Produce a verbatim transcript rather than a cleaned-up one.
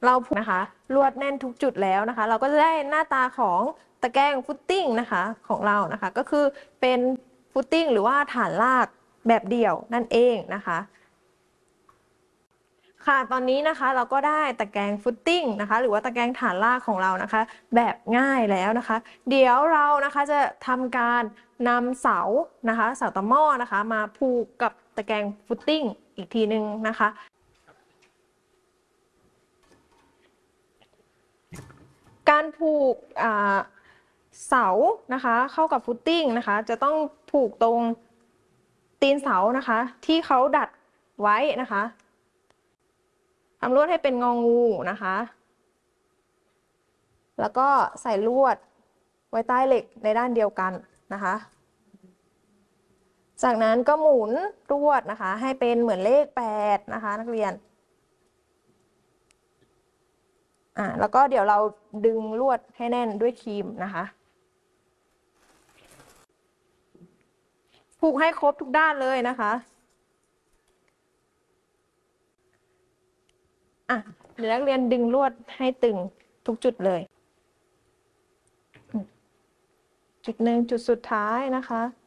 เราผูกนะคะลวดแน่นทุกจุดแล้วนะคะเราก็จะได้หน้าตาของตะแกรงฟุตติ้งนะคะของเรานะคะก็คือเป็นฟุตติ้งหรือว่าฐานลากแบบเดี่ยวนั่นเองนะคะค่ะตอนนี้นะคะเราก็ได้ตะแกรงฟุตติ้งนะคะหรือว่าตะแกรงฐานลากของเรานะคะแบบง่ายแล้วนะคะเดี๋ยวเรานะคะจะทำการนำเสานะคะเสาตะหม้อนะคะมาผูกกับตะแกรงฟุตติ้งอีกทีนึงนะคะการผูกเสานะคะเข้ากับฟุตติ้งนะคะจะต้องผูกตรงตีนเสานะคะที่เขาดัดไว้นะคะทำลวดให้เป็นงองูนะคะแล้วก็ใส่ลวดไว้ใต้เหล็กในด้านเดียวกันนะคะจากนั้นก็หมุนลวดนะคะให้เป็นเหมือนเลขแปดนะคะนักเรียนอ่าแล้วก็เดี๋ยวเราดึงลวดให้แน่นด้วยครีมนะคะผูกให้ครบทุกด้านเลยนะคะอ่ะเดี๋ยวนักเรียนดึงลวดให้ตึงทุกจุดเลยจุดหนึ่งจุดสุดท้ายนะคะ